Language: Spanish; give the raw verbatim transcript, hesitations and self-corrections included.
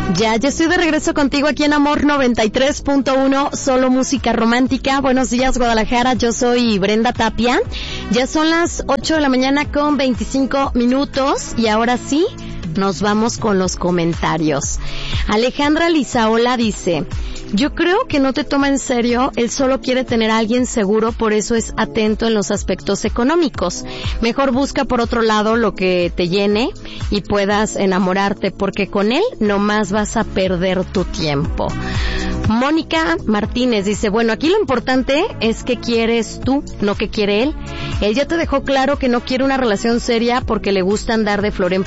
Ya, ya estoy de regreso contigo aquí en Amor noventa y tres punto uno, solo música romántica. Buenos días, Guadalajara, yo soy Brenda Tapia. Ya son las ocho de la mañana con veinticinco minutos y ahora sí, nos vamos con los comentarios. Alejandra Lizaola dice: yo creo que no te toma en serio, él solo quiere tener a alguien seguro, por eso es atento en los aspectos económicos. Mejor busca por otro lado lo que te llene y puedas enamorarte, porque con él nomás vas a perder tu tiempo. Mónica Martínez dice: bueno, aquí lo importante es que quieres tú, no que quiere él. Él ya te dejó claro que no quiere una relación seria porque le gusta andar de flor en